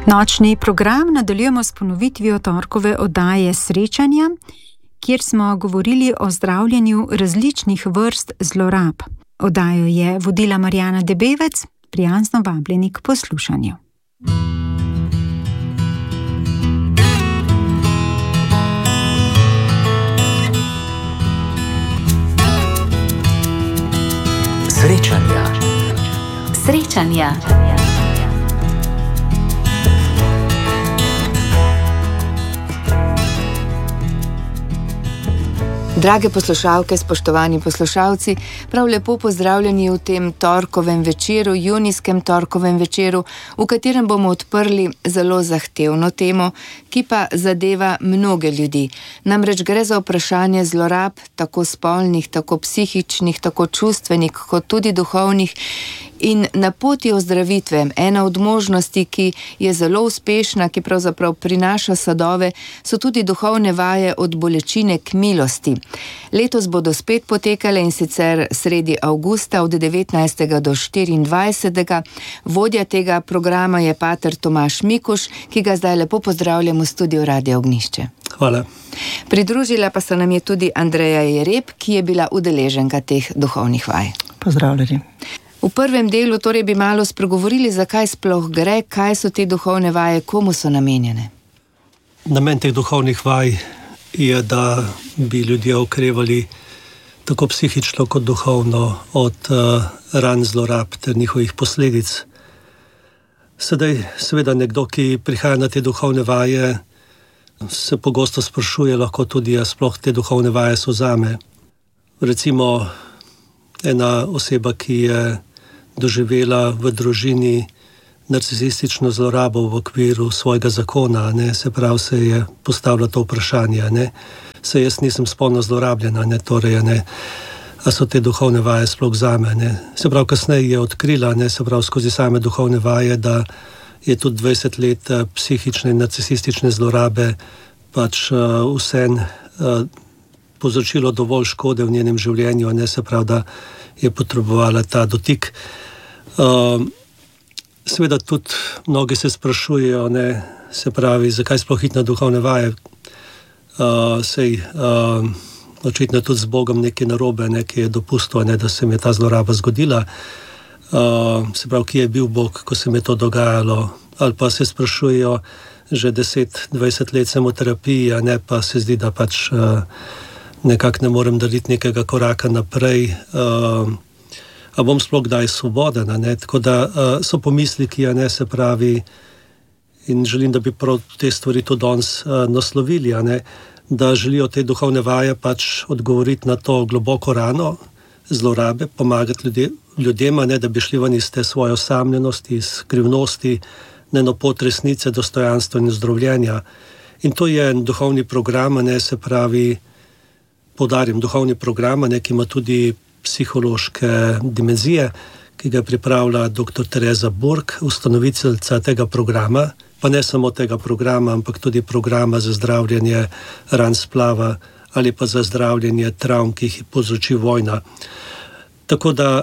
Nočni program nadaljujemo s ponovitvijo torkove oddaje Srečanja, kjer smo govorili o zdravljenju različnih vrst zlorab. Oddajo je vodila Marjana Debevec, prijazno vabljeni k poslušanju. Srečanja. Drage poslušalke, spoštovani poslušalci, prav lepo pozdravljeni v tem torkovem večeru, junijskem torkovem večeru, v katerem bomo odprli zelo zahtevno temo, ki pa zadeva mnoge ljudi. Namreč gre za vprašanje zlorab, tako spolnih, tako psihičnih, tako čustvenih, kot tudi duhovnih. In na poti ozdravitve, ena od možnosti, ki je zelo uspešna, ki pravzaprav prinaša sadove, so tudi duhovne vaje od bolečine k milosti. Letos bodo spet potekale in sicer sredi avgusta od 19. do 24. Vodja tega programa je pater Tomaž Mikuš, ki ga zdaj lepo pozdravljam v studiu Radia Ognjišče. Hvala. Pridružila pa se nam je tudi Andreja Jereb, ki je bila udeleženka teh duhovnih vaj. Pozdravljeni. V prvem delu torej bi malo spregovorili, zakaj sploh gre, kaj so te duhovne vaje, komu so namenjene. Namen teh duhovnih vaj je, da bi ljudje okrevali tako psihično kot duhovno od ran zlorab ter njihovih posledic. Sedaj seveda nekdo, ki prihaja na te duhovne vaje, se pogosto sprašuje, lahko tudi sploh te duhovne vaje so zame. Recimo ena oseba, ki je doživela v družini narcisistično zlorabo v okviru svojega zakona, se pravi, se je postavila to vprašanje, se jaz nisem spolno zlorabljena, torej, a so te duhovne vaje sploh zame, Se pravi, kasneje je odkrila, se pravi, skozi same duhovne vaje, da je tudi 20 let psihične in narcisistične zlorabe pač vsem povzročilo dovolj škode v njenem življenju, se pravi, da je potrebovala ta dotik. Seveda tudi mnogi se sprašujejo, se pravi, zakaj sploh iti na duhovne vaje. Očitno tudi z Bogom nekaj narobe, ki je dopustil, da se mi je ta zloraba zgodila. Se pravi, kje je bil Bog, ko se mi je to dogajalo. Ali pa se sprašujejo, že 10-20 let sem v terapiji, pa se zdi, da pač nekako ne morem narediti nekega koraka naprej, a bom sploh kdaj svoboden, tako da so pomisliki, se pravi, in želim, da bi prav te stvari tudi danes naslovili, da želijo te duhovne vaje pač odgovoriti na to globoko rano zlorabe, pomagati ljudem, da bi šli ven iz te svoje osamljenosti, iz skrivnosti, na pot resnice, dostojanstva in zdravljenja. In to je en duhovni program, se pravi, poudarjam, duhovni program, ki ima tudi psihološke dimenzije, ki ga pripravlja dr. Tereza Burg, ustanoviteljica tega programa, pa ne samo tega programa, ampak tudi programa za zdravljenje ran splava ali pa za zdravljenje travm, ki jih povzroči vojna. Tako da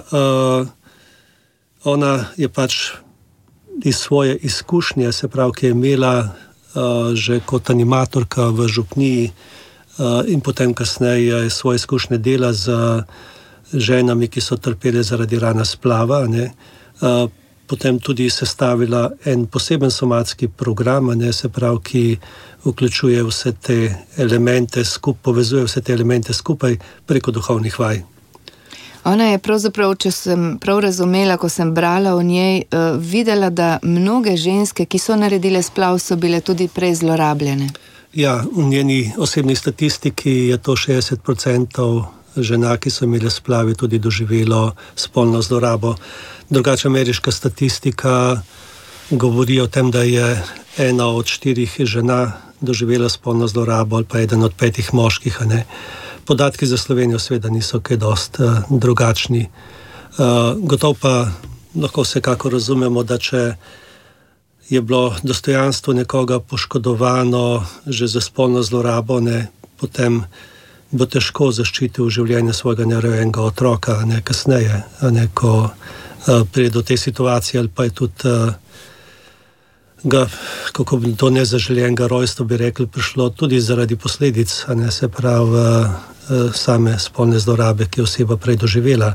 ona je pač iz svoje izkušnje, se pravi, ki je imela že kot animatorka v župniji, in potem kasneje svoje izkušnje dela z ženami, ki so trpele zaradi rana splava, potem tudi sestavila en poseben somatski program, se pravi, ki vključuje vse te elemente, povezuje vse te elemente skupaj preko duhovnih vaj. Ona je pravzaprav, če sem prav razumela, ko sem brala o njej, videla, da mnoge ženske, ki so naredile splav, so bile tudi prej zlorabljene. Ja, v njeni osebni statistiki je to 60% žena, ki so imele splavi, tudi doživelo spolno zlorabo. Drugače ameriška statistika govori o tem, da je 1 od 4 žena doživela spolno zlorabo ali pa 1 od 5 moških. Podatki za Slovenijo seveda niso kaj dosti drugačni. Gotovo pa lahko vsekako razumemo, da če je bilo dostojanstvo nekoga poškodovano že za spolno zlorabo, potem bo težko zaščitil življenje svojega nerojenega otroka, kasneje, ko pride do te situacije, ali pa je tudi kako bi do nezaželenega rojstva, bi rekli, prišlo tudi zaradi posledic, se pravi same spolne zlorabe, ki je oseba prej doživela.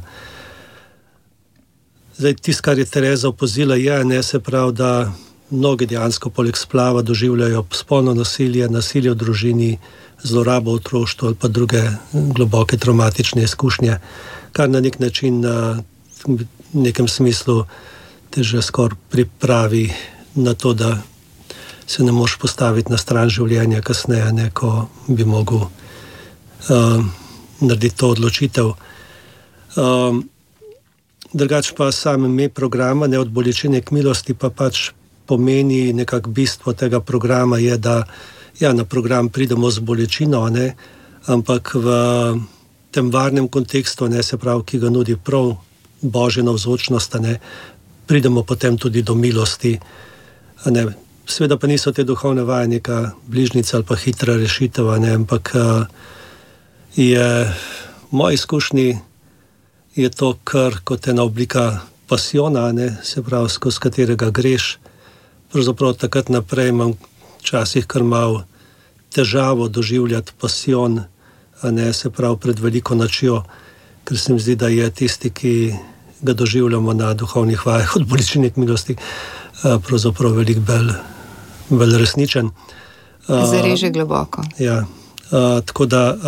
Zdaj, tisto, kar je Tereza opozila, se pravi, da mnogi dejansko poleg splava doživljajo spolno nasilje, nasilje v družini, zlorabo v otroštvu ali pa druge globoke traumatične izkušnje, kar na nek način v nekem smislu te že skoraj pripravi na to, da se ne moreš postaviti na stran življenja kasneje, ko bi mogel narediti to odločitev. Drugače pa sam ime programa, Od bolečine k milosti, pa pač pomeni nekako bistvo tega programa je, da na program pridemo z bolečino, ampak v tem varnem kontekstu, se pravi, ki ga nudi prav Božja navzočnost, pridemo potem tudi do milosti. Seveda pa niso te duhovne vaje neka bližnica ali pa hitra rešitev, ampak je v moji izkušnji je to kar kot ena oblika pasiona, se pravi, skozi katerega greš. Pravzaprav takrat naprej imam včasih kar malo težavo doživljati pasion, se pravi pred veliko nočjo, ker se mi zdi, da je tisti, ki ga doživljamo na duhovnih vajah od bolečine k milosti, pravzaprav veliko bolj resničen. Zareže globoko. Ja, tako da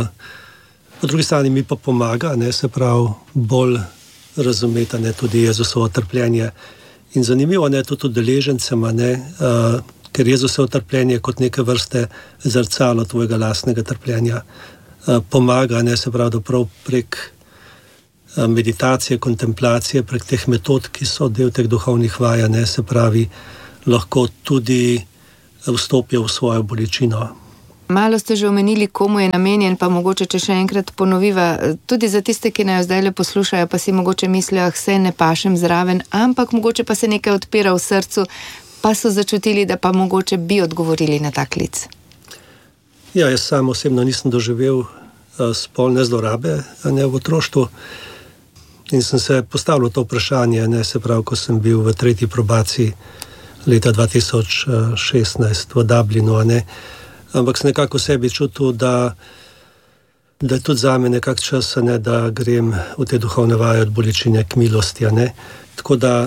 po drugi strani mi pa pomaga, se pravi, bolj razumeti tudi Jezusovo trpljenje. In zanimivo je tudi udeležencem, ker Jezusovo trpljenje kot neke vrste zrcalo tvojega lastnega trpljenja pomaga, se pravi, da prav prek meditacije, kontemplacije, prek teh metod, ki so del teh duhovnih vaj, se pravi, lahko tudi vstopijo v svojo bolečino. Malo ste že omenili, komu je namenjen, pa mogoče, če še enkrat ponoviva, tudi za tiste, ki naj jo zdaj le poslušajo, pa si mogoče mislijo, se ne pašem zraven, ampak mogoče pa se nekaj odpira v srcu, pa so začutili, da pa mogoče bi odgovorili na ta klic. Ja, jaz sam osebno nisem doživel spolne zlorabe, v otroštvu, in sem se postavil to vprašanje, se pravi, ko sem bil v 3. probaciji leta 2016 v Dublinu, ampak sem nekako v sebi čutil, da je tudi zame nekak čas, da grem v te duhovne vaje od bolečine k milosti. Tako da,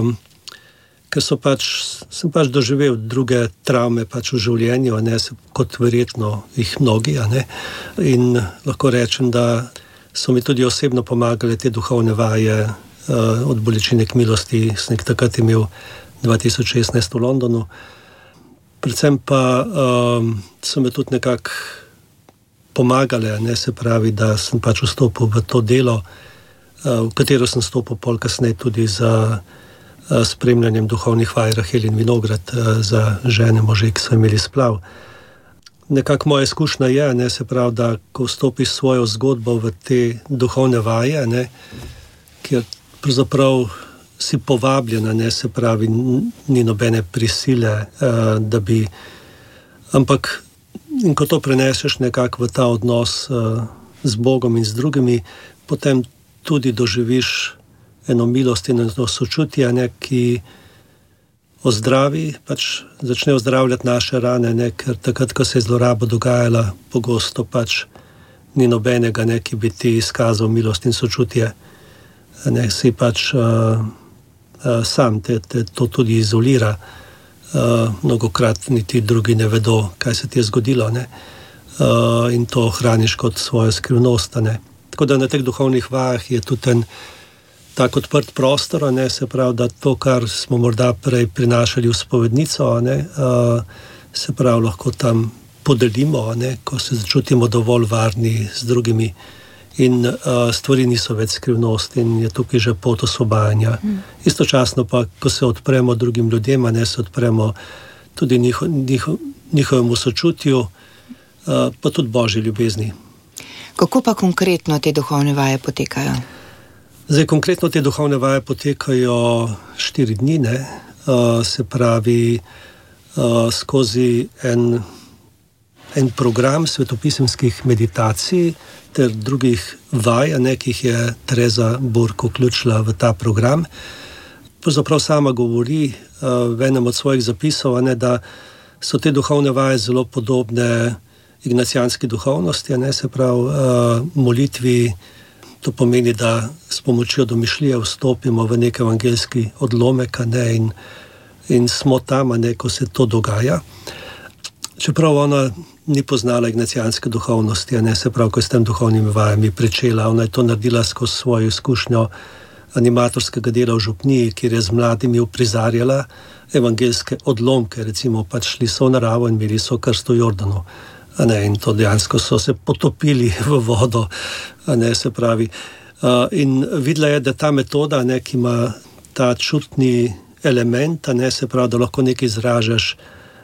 ker sem pač doživel druge travme v življenju, kot verjetno jih mnogi, in lahko rečem, da so mi tudi osebno pomagale te duhovne vaje od bolečine k milosti. Sem takrat imel 2016 v Londonu. Predvsem pa so me tudi nekako pomagale, se pravi, da sem pač vstopil v to delo, v katero sem stopil pol kasneje tudi za spremljanjem duhovnih vaj Rahel in Vinograd za žene može, ki so imeli splav. Nekako moja izkušnja je, se pravi, da ko vstopiš svojo zgodbo v te duhovne vaje, kjer pravzaprav si povabljena, se pravi, ni nobene prisile, da bi, ampak in ko to preneseš nekako v ta odnos z Bogom in z drugimi, potem tudi doživiš eno milost in eno sočutje, ki ozdravi, pač začne ozdravljati naše rane, ker takrat, ko se je zloraba dogajala, pogosto pač ni nobenega, ki bi ti izkazal milost in sočutje. Si pač sam to tudi izolira. Mnogokrat niti drugi ne vedo, kaj se ti je zgodilo, in to hraniš kot svojo skrivnost. Tako da na teh duhovnih vajah je tudi en tak odprt prostor, se pravi, da to, kar smo morda prej prinašali v spovednico, se pravi, lahko tam podelimo, ko se začutimo dovolj varni z drugimi. In stvari niso več skrivnost in je tukaj že pot osvobajanja. Istočasno pa, ko se odpremo drugim ljudem, se odpremo tudi njihovemu sočutju, pa tudi Božji ljubezni. Kako pa konkretno te duhovne vaje potekajo? Zdaj, konkretno te duhovne vaje potekajo 4 dni, se pravi skozi en program svetopisemskih meditacij ter drugih vaj, ki jih je Tereza Burk vključila v ta program. pravzaprav sama govori v enem od svojih zapisov, da so te duhovne vaje zelo podobne ignacijanski duhovnosti, se pravi molitvi. To pomeni, da s pomočjo domišljije vstopimo v nek evangeljski odlomek, in smo tam, ko se to dogaja. Čeprav ona ni poznala ignacijanske duhovnosti, se pravi, ko je s tem duhovnimi vajami pričela. Ona je to naredila skozi svojo izkušnjo animatorskega dela v župniji, kjer je z mladimi uprizarjala evangeljske odlomke, recimo šli so v naravo in imeli so krst v Jordanu. In to dejansko so se potopili v vodo, se pravi. In videla je, da ta metoda, ki ima ta čutni element, se pravi, da lahko nekaj izražaš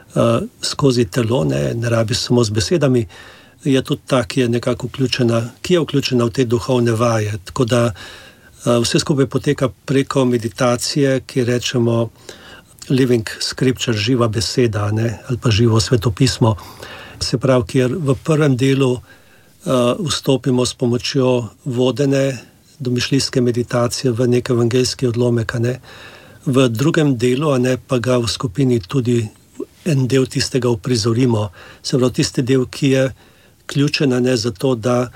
skozi telo, ne rabiš samo z besedami, je tudi ta, ki je nekako vključena v te duhovne vaje. Tako da vse skupaj poteka preko meditacije, ki rečemo living scripture, živa beseda, ali pa živo svetopismo. Se pravi, kjer v prvem delu vstopimo s pomočjo vodene domišljijske meditacije v nek evangeljski odlomek, v drugem delu, pa ga v skupini tudi en del tistega uprizorimo. Se pravi, tisti del, ki je ključen, za to, da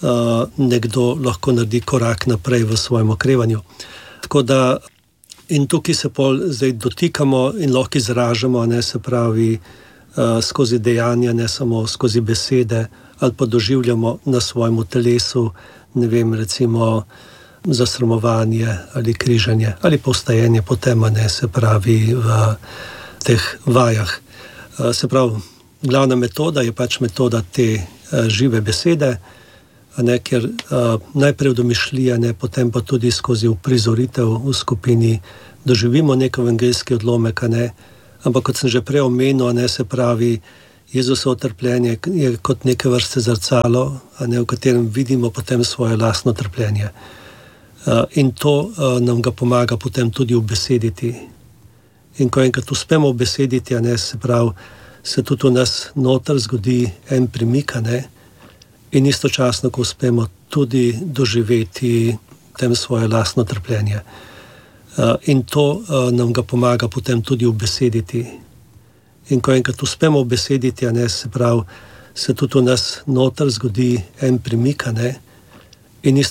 nekdo lahko naredi korak naprej v svojem okrevanju. Tako da in tukaj se zdaj dotikamo in lahko izražamo, se pravi, skozi dejanja, ne samo skozi besede, ali pa doživljamo na svojemu telesu, recimo zasramovanje ali križanje ali pa vstajenje potem, se pravi, v teh vajah. Se pravi, glavna metoda je metoda te žive besede, ker najprej v domišljiji, potem pa tudi skozi uprizoritev v skupini doživimo nek evangeljski odlomek, ampak kot sem že prej omenil, se pravi, Jezusovo trpljenje je kot neke vrste zrcalo, v katerem vidimo potem svoje lastno trpljenje. In to nam ga pomaga potem tudi ubesediti. In ko enkrat uspemo ubesediti, se pravi, se tudi v nas noter zgodi en premik, in istočasno, ko uspemo tudi doživeti tem svoje lastno trpljenje. In to nam ga pomaga potem tudi ubesediti. In ko enkrat uspemo ubesediti, se pravi, se tudi v nas noter zgodi en premik, in